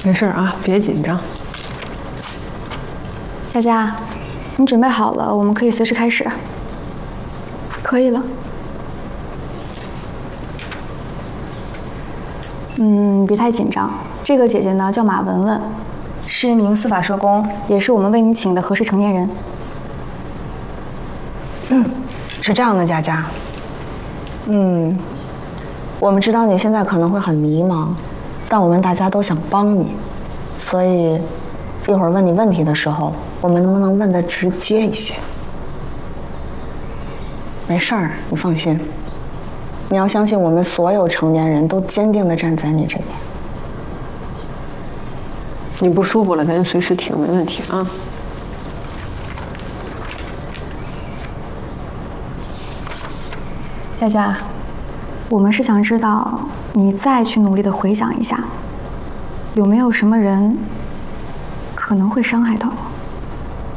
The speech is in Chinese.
没事啊，别紧张。 佳佳，你准备好了，我们可以随时开始。 可以了。 别太紧张。这个姐姐呢叫马文文，是一名司法社工，也是我们为你请的合适成年人。 是这样的，佳佳。我们知道你现在可能会很迷茫，但我们大家都想帮你，所以一会儿问你问题的时候，我们能不能问得直接一些？没事儿，你放心。你要相信，我们所有成年人都坚定地站在你这边。 你不舒服了，咱就随时停，没问题啊。 佳佳，我们是想知道你再去努力的回想一下，有没有什么人可能会伤害到我。